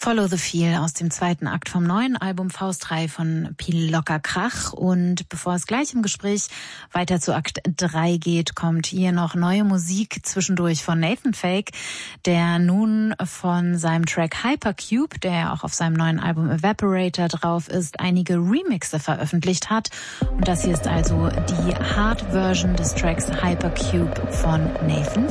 Follow the Feel aus dem zweiten Akt vom neuen Album Faust 3 von Pil Locker Krach. Und bevor es gleich im Gespräch weiter zu Akt 3 geht, kommt hier noch neue Musik zwischendurch von Nathan Fake, der nun von seinem Track Hypercube, der ja auch auf seinem neuen Album Evaporator drauf ist, einige Remixe veröffentlicht hat. Und das hier ist also die Hard-Version des Tracks Hypercube von Nathan